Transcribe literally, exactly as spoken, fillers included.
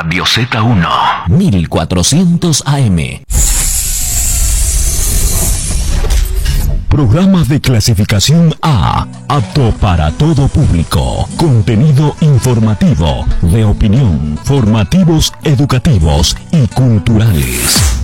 Radio Z uno. mil cuatrocientos A M. Programa de clasificación A, apto para todo público. Contenido informativo, de opinión, formativos, educativos y culturales.